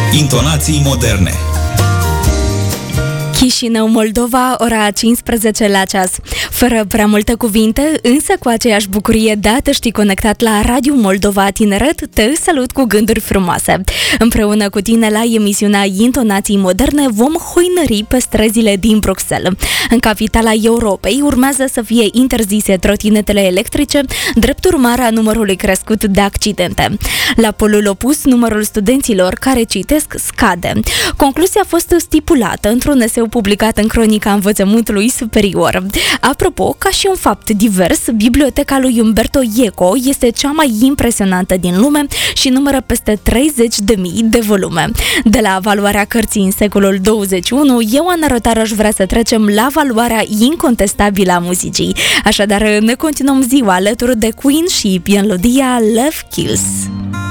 Intonații moderne. Chișinău, Moldova, ora 15 la ceas. Fără prea multe cuvinte, însă cu aceeași bucurie de a te ști conectat la Radio Moldova Tineret, te salut cu gânduri frumoase. Împreună cu tine la emisiunea Intonații Moderne vom hoinări pe străzile din Bruxelles. În capitala Europei urmează să fie interzise trotinetele electrice, drept urmare a numărului crescut de accidente. La polul opus, numărul studenților care citesc scade. Concluzia a fost stipulată într-un eseu publicat în Cronica Învățământului Superior. Apropo, ca și un fapt divers, biblioteca lui Umberto Eco este cea mai impresionantă din lume și numără peste 30.000 de volume. De la valoarea cărții în secolul 21, eu, Ana Rotar, aș vrea să trecem la valoarea incontestabilă a muzicii. Așadar, ne continuăm ziua alături de Queen și melodia Love Kills.